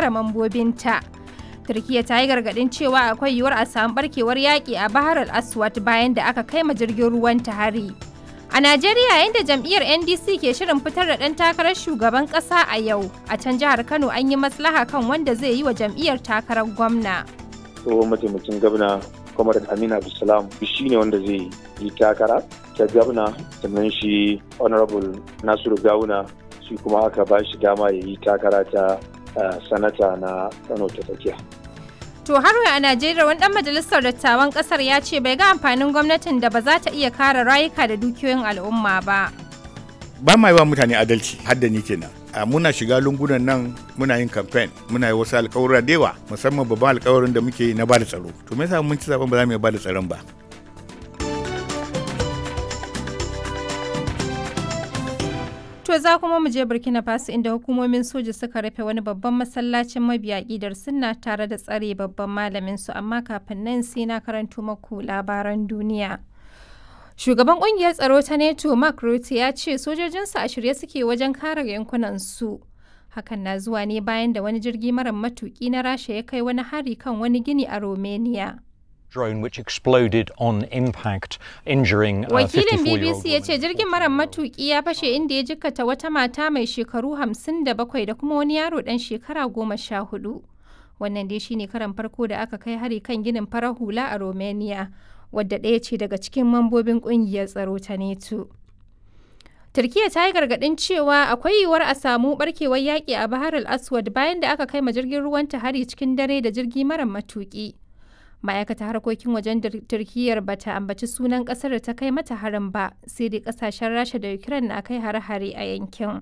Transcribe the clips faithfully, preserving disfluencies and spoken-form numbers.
kare mambobinta. Turkiyya ta yi gargaɗin cewa akwai yiwuwar a samu barkewar yaƙi a Bahar al-Aswad bayan da aka kai ma jirgin ruwan ta hari. A Najeriya, yayin da jam'iyyar N D C ke shirin fitar da ɗan takarar shugaban ƙasa a yau, a can jihar Kano an yi maslaha kan wanda zai yi wa jam'iyyar takarar gwamna. Tsohon mataimakin gwamna Kwamar Aminu Abdulsalam shi ne wanda zai yi takara ta gwamna, sannan shi Honorable Nasiru Gawuna shi kuma aka ba shi dama ya yi takara ta sanata na Kano ta tsakiya. To har a Najeriya wani dan majalisar dattawan kasar ya ce bai ga amfanin gwamnatin da ba za ta iya kare rayuka da dukiyoyin al'umma ba. Ba ma yi wa mutane adalci har da ni kenan. Muna shiga lungunan nan muna yin campaign muna yi wasu alƙawura da yawa musamman babban alƙawarin da muke yi na bada tsaro. To me yasa mun ci zaben ba za mu iya bada tsaron ba? To za kuma mu je Burkina Faso inda hukumomin soja suka rufe wani babban masallacin mabiya ƙidar sunna tare da tsare babban malamin su, amma kafin nan sai na karanto maku labaran duniya. Shugaban kungiyar tsaro ta NATO Mark Rutte ya ce sojojinsu a shirye suke wajen kare yankunan su. Hakan na zuwa ne bayan da wani jirgi mara matuki na Rasha ya kai wani hari kan wani gini a Romania. Drone which exploded on impact, injuring a Wakilin B B C ya ce jirgin mara matuki ya fashe inda ya jikkata wata mata mai shekaru hamsin da bakwai da kuma wani yaro dan shekara goma sha hudu. Wannan dai shine karan farko da aka kai hari kan ginin farar hula a Romania, wadda ɗaya ce daga cikin mambobin ƙungiyar tsaro ta NATO. Turkiyya ta yi gargaɗin cewa akwai yiwuwar a samu barkewar yaƙi a Bahar al-Aswad bayan da aka kai ma jirgin ruwan ta hari cikin dare da jirgi mara matuki. Ma'aikatar harkokin wajen Turkiyyar ba ta ambaci sunan ƙasar da ta kai mata harin ba, sai dai ƙasashen Rasha da Ukraine na kai hare-hare a yankin.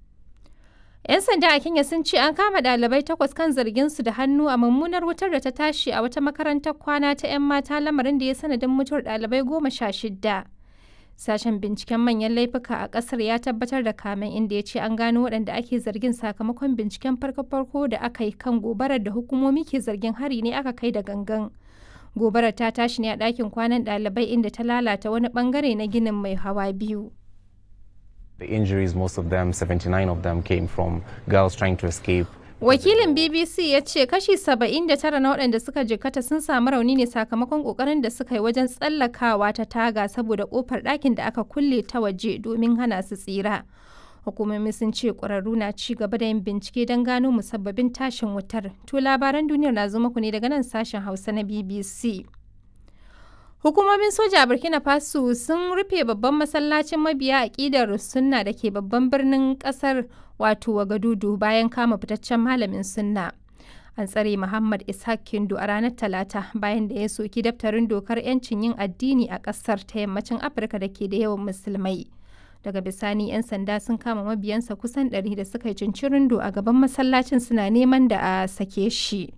'Yan sanda a Kenya sun ce an kama ɗalibai takwas kan zarginsu da hannu a mummunar wutar da ta tashi a wata makarantar kwana ta 'yan mata, lamarin da ya sanadin mutuwar ɗalibai goma sha shidda. Sashen binciken manyan laifuka a ƙasar ya tabbatar da kamen, inda ya ce an gano waɗanda ake zargin sakamakon binciken farko-farko da aka yi kan gobarar da hukumomi ke zargin hari ne aka kai da gangan. Gobarar ta tashi ne a ɗakin kwanan ɗalibai inda ta lalata wani ɓangare na ginin mai hawa biyu. The injuries, most of them, seventy-nine of them, came from girls trying to escape. Wakilin B B C ya ce kashi saba'in da tara na waɗanda suka jikkata sun samu rauni ne sakamakon ƙoƙarin da suka yi wajen tsallakawa ta taga saboda ƙofar ɗakin da aka kulle ta waje domin hana su tsira. Hukumomi sun ce ƙwararru na ci gaba da yin bincike don gano musabbabin tashin wutar. To labaran duniyar na zo muku ne daga nan sashen Hausa na B B C. Hukumomin soja a Burkina Faso sun rufe babban masallacin mabiya aƙidar sunna da ke babban birnin ƙasar wato Wagadudu bayan kama fitaccen malamin sunna. An tsare Muhammad Ishaq Kindo a ranar Talata bayan da ya soki daftarin dokar 'yancin yin addini a ƙasar ta yammacin Afirka da ke da yawan musulmai. Daga bisani 'yan sanda sun kama mabiyansa kusan ɗari da suka yi cincirindo a gaban masallacin suna neman da a sake shi.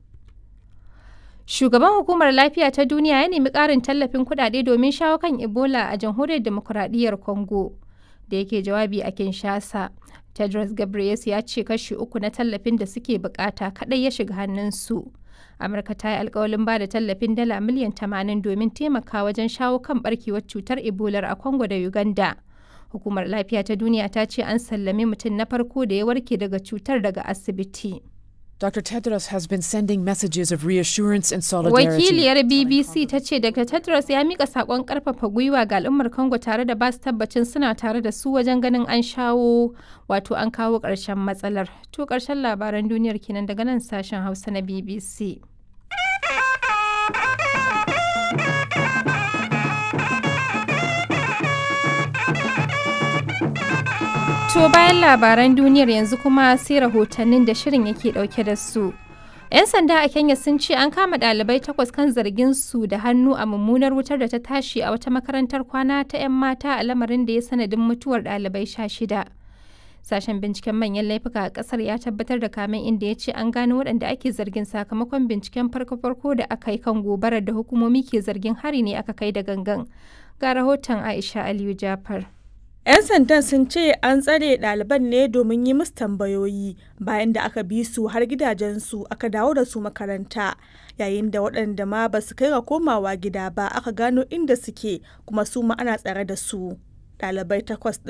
Shugaban Hukumar Lafiya ta Duniya ya nemi ƙarin tallafin kuɗaɗe domin shawo kan Ebola a Jamhuriyar Demokuraɗiyyar Congo. Da yake jawabi a Kinshasa, Tedros Ghebreyesus ya ce kashi uku na tallafin da suke bukata kaɗai ya shiga hannunsu. Amurka ta yi alkawalin ba da tallafin dala miliyan tamanin domin taimaka wajen shawo kan barkewar cutar Ebola a Congo da Uganda. Hukumar Lafiya ta Duniya ta ce an sallami mutum na farko da ya warke daga cutar daga asibiti. Doctor Tedros has been sending messages of reassurance and solidarity. Wakiliyar B B C ta ce Doctor Tedros ya mika sakon karfafa gwiwa ga al'ummar Congo tare da ba su tabbacin suna tare da su wajen ganin an shawo wato an kawo ƙarshen matsalar. To ƙarshen labaran duniyar kenan daga nan sashen Hausa na B B C. To bayan labaran duniyar yanzu kuma sai rahotannin da shirin yake dauke da su. 'Yan sanda a Kenya sun ce an kama ɗalibai takwas kan zargin su da hannu a mummunar wutar da ta tashi a wata makarantar kwana ta 'yan mata a lamarin da ya sanadin mutuwar ɗalibai sha shida. Sashen binciken manyan laifuka a ƙasar ya tabbatar da kamen inda ya ce an gano waɗanda ake zargin sakamakon binciken farko-farko da aka yi kan gobarar da hukumomi ke zargin hari ne aka kai da gangan. Ga rahoton Aisha Aliyu Jafar. 'Yan sandan sun ce an tsare ɗaliban ne domin yi musu tambayoyi bayan da aka bi su har gidajensu aka dawo da su makaranta, yayin da waɗanda ma ba su kai ga komawa gida ba aka gano inda suke kuma su ma ana tsare da su. Ɗalibai takwas